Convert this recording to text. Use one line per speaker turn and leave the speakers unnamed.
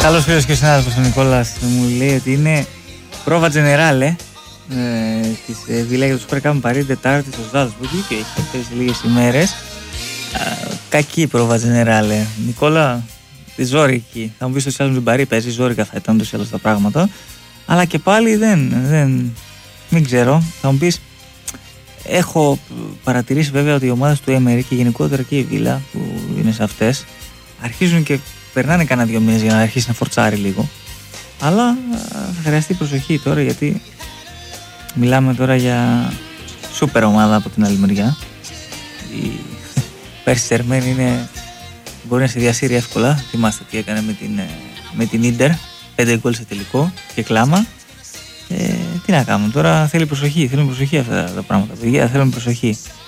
Καλός φίλος και ο συνάδελφος ο Νικόλας μου λέει ότι είναι πρόβα τζενεράλε της Βιλέ για το Super Cup Παρί Τετάρτη στο Ζάλτσμπουργκ και έχει αυτές λίγες ημέρες. Κακή πρόβα τζενεράλε. Νικόλα, τη ζόρικη. Θα μου πεις ότι στην Παρί παίζει ζόρικα, θα ήταν τόσο άλλως τα πράγματα. Αλλά και πάλι μην ξέρω. Θα μου πεις, έχω παρατηρήσει βέβαια ότι οι ομάδες του Έμερι και γενικότερα και η Βίλα που είναι σε αυτές αρχίζουν και περνάνε κανένα 2 μήνες για να αρχίσει να φορτσάρει λίγο. Αλλά θα χρειαστεί προσοχή τώρα, γιατί μιλάμε τώρα για σούπερ ομάδα από την άλλη μεριά. Η Πέρσι Σερμένη μπορεί να σε διασύρει εύκολα. Θυμάστε τι έκανε με την Ίντερ, 5 γκολ σε τελικό και κλάμα. Τι να κάνουμε τώρα, θέλει προσοχή αυτά τα πράγματα. Παιδιά, θέλουμε προσοχή.